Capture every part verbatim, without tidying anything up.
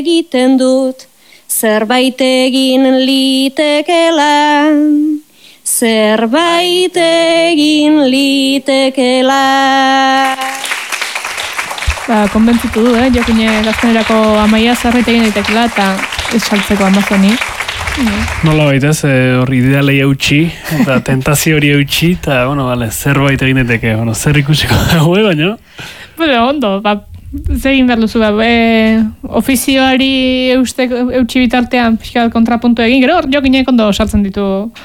egiten dut, zerbait egin litekela, zerbait egin litekela. Ba, konbentzitu du, eh? Jokine gaztenerako Amaia zerbait egin litekela eta ez saltzeko Amazoni. Nola baita ez, hori idealei eutxi, eta tentazio hori eutxi, eta, bueno, vale, zerbait egin daiteke, bueno, zer ikusiko dago, baina? Bueno, ondo, ba, zer egin behar duzu, ba, e, ofizioari eutxi bitartean pixka kontrapuntu egin, gero, Jokinek ondo sartzen ditu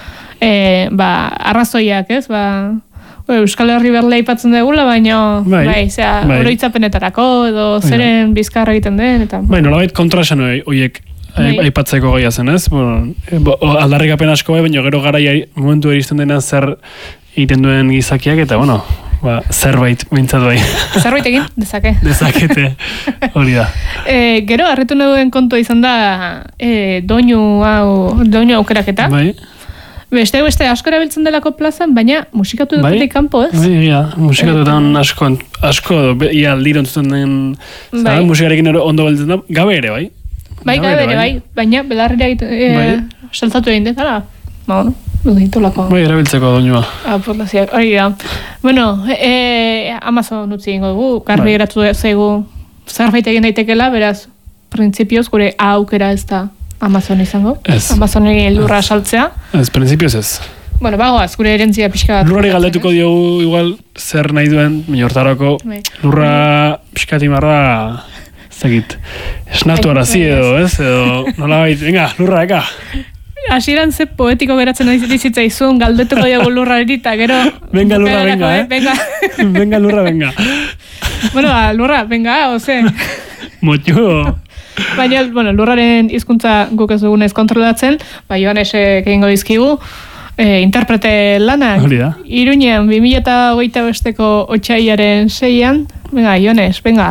e, ba, arrazoiak, ez, ba, Euskal Herri berle aipatzen degula, baina, bai, bai, zera, bai. Oroitzapenetarako, edo zeren bizkarra egiten den, eta... Bai, nolabait kontrasan horiek aipatzeko goia zen, ez? Bueno, aldarrikapen asko bai, baina gero garai momentu eristen dena zer egiten duen gizakiak, eta, bueno, ba, zerbait, mintzat bai. Zerbait egin, dezake. Dezakete, hori da. E, gero, harritu duen kontua izan da, e, doinu hau, doinu aukeraketa. Bai. Beste, beste, asko erabiltzen delako plazan, baina musikatu dutetik kanpo, ez? Bai, ja, musikatuetan asko, asko, ia aldiro entzuten den, bai. Musikarekin ondo beltzen da, gabe ere, bai? Bai, gabe ere, bai, baina belarrera e, saltzatu egin dut, ala, ba, bueno, ditulako. Bai, erabiltzeko doinua. Aportazioak, hori da. Bueno, e, Amazon utzi ingo dugu, garbi bai. Geratu zaigu zerbait egin daitekela, beraz, printzipioz, gure aukera ez da Amazon izango. Ez. Amazon egin lurra saltzea. Ez, printzipioz ez. Bueno, bagoaz, gure erentzia pixka bat. Lurrari galdetuko diogu igual zer nahi duen, minortarako, bai. Lurra pixka timarra, zegit, esnatu arazi edo, ez? Edo, nola bait, venga, lurra, eka. Hasieran ze poetiko geratzen dizitza izun, galdetuko diogu lurrari, eta gero... Venga, lurra, venga, eh? Venga, venga lurra, venga. Bueno, ba, lurra, venga, oze. Motxudo. Baina, bueno, lurraren hizkuntza guk ez dugunez kontrolatzen, ba, Joanesek egingo dizkigu, e, interprete lanak. Hori da. Iruñean, bi mila eta hogeita besteko otsailaren seian, venga, Joanes, venga.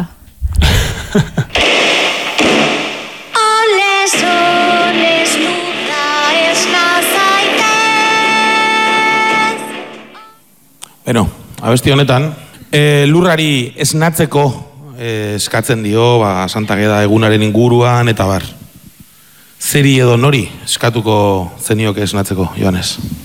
Oles, oles, lurra esna zaitez. Bueno, abesti honetan, e, lurrari esnatzeko eskatzen dio, ba, Santa Ageda egunaren inguruan, eta bar. Zeri edo nori eskatuko zenioke esnatzeko, Joanes?